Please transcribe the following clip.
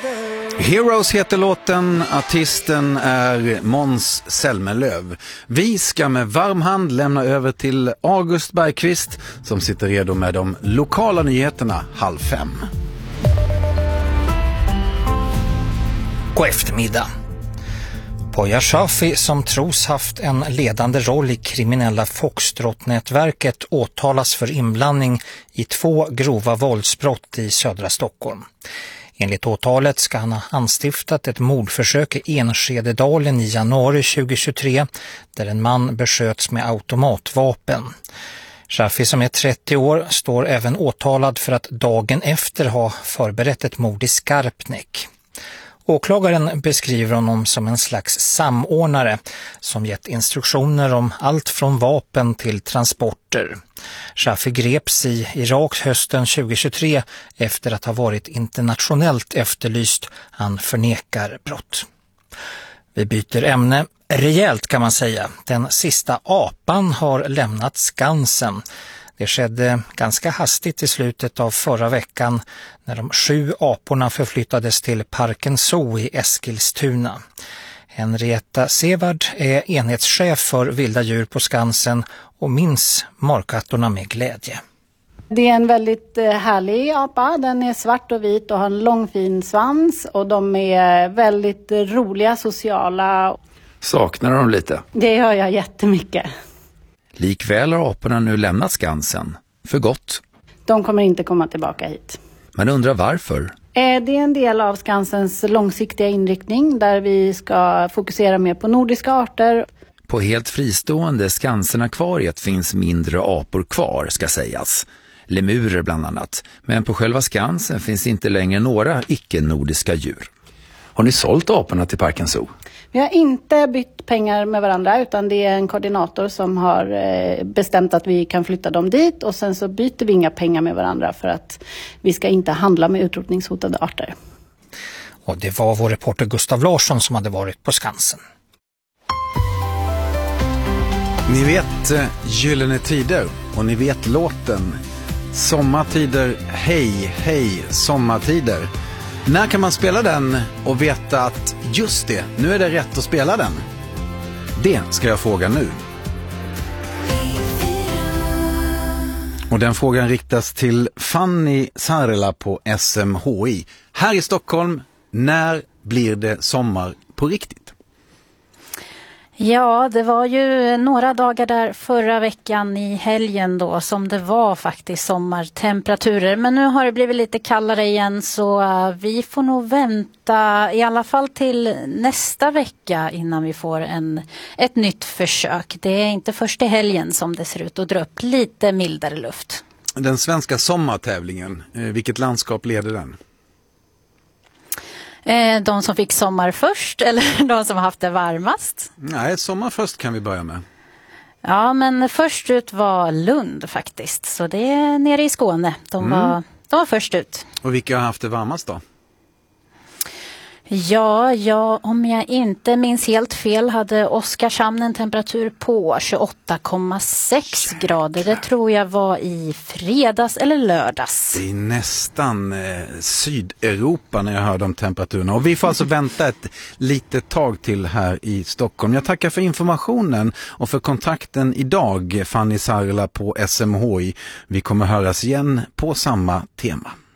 Heroes heter låten, artisten är Måns Zelmerlöw. Vi ska med varm hand lämna över till August Bergqvist som sitter redo med de lokala nyheterna 4:30. God eftermiddag. Poya Shafi, som tros haft en ledande roll i kriminella Foxtrot-nätverket, åtalas för inblandning i 2 grova våldsbrott i södra Stockholm. Enligt åtalet ska han ha anstiftat ett mordförsök i Enskededalen i januari 2023 där en man besköts med automatvapen. Shafi, som är 30 år, står även åtalad för att dagen efter ha förberett ett mord i Skarpnäck. Åklagaren beskriver honom som en slags samordnare som gett instruktioner om allt från vapen till transporter. Shafi greps i Irak hösten 2023 efter att ha varit internationellt efterlyst. Han förnekar brott. Vi byter ämne rejält kan man säga. Den sista apan har lämnat Skansen. Det skedde ganska hastigt i slutet av förra veckan när de 7 aporna förflyttades till Parken Zoo i Eskilstuna. Henrietta Sevard är enhetschef för vilda djur på Skansen och minns markattorna med glädje. Det är en väldigt härlig apa. Den är svart och vit och har en lång fin svans och de är väldigt roliga, sociala. Saknar de lite? Det gör jag jättemycket. Likväl har aporna nu lämnat Skansen. För gott. De kommer inte komma tillbaka hit. Men undrar varför? Det är en del av Skansens långsiktiga inriktning där vi ska fokusera mer på nordiska arter. På helt fristående Skansen-akvariet finns mindre apor kvar, ska sägas. Lemurer bland annat. Men på själva Skansen finns inte längre några icke-nordiska djur. Har ni sålt aporna till Parken Zoo? Vi har inte bytt pengar med varandra utan det är en koordinator som har bestämt att vi kan flytta dem dit och sen så byter vi inga pengar med varandra för att vi ska inte handla med utrotningshotade arter. Och det var vår reporter Gustav Larsson som hade varit på Skansen. Ni vet Gyllene tider och ni vet låten Sommartider, hej, hej, sommartider. När kan man spela den och veta att just det, nu är det rätt att spela den? Det ska jag fråga nu. Och den frågan riktas till Fanny Sarela på SMHI. Här i Stockholm, när blir det sommar på riktigt? Ja, det var ju några dagar där förra veckan i helgen då som det var faktiskt sommartemperaturer. Men nu har det blivit lite kallare igen så vi får nog vänta i alla fall till nästa vecka innan vi får ett nytt försök. Det är inte först i helgen som det ser ut att dra upp lite mildare luft. Den svenska sommartävlingen, vilket landskap leder den? De som fick sommar först eller de som har haft det varmast? Nej, sommar först kan vi börja med. Ja, men först ut var Lund faktiskt. Så det är nere i Skåne. De var först ut. Och vilka har haft det varmast då? Ja, om jag inte minns helt fel hade Oskarshamn en temperatur på 28,6 grader. Det tror jag var i fredags eller lördags. Det är nästan Sydeuropa när jag hör de temperaturerna. Och vi får alltså vänta ett litet tag till här i Stockholm. Jag tackar för informationen och för kontakten idag, Fanny Sarela på SMHI. Vi kommer höras igen på samma tema.